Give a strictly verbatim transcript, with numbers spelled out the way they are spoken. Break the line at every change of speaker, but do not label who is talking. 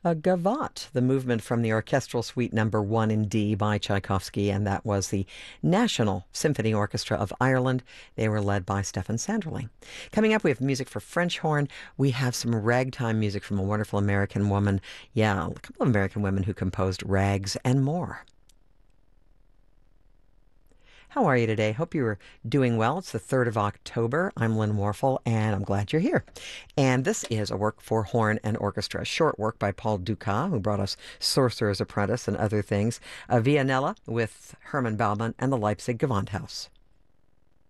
A Gavotte, the movement from the Orchestral Suite Number One in D by Tchaikovsky, and that was the National Symphony Orchestra of Ireland. They were led by Stefan Sanderling. Coming up, we have music for French horn. We have some ragtime music from a wonderful American woman. Yeah, a couple of American women who composed rags and more. How are you today? Hope you are doing well. It's the third of October. I'm Lynn Warfel, and I'm glad you're here. And this is a work for horn and orchestra, a short work by Paul Dukas, who brought us Sorcerer's Apprentice and other things, a Vianella with Herman Baumann and the Leipzig Gewandhaus.